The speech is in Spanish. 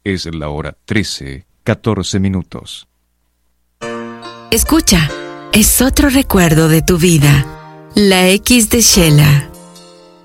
Es la hora 13:14. Escucha, es otro recuerdo de tu vida. La X de Sheila.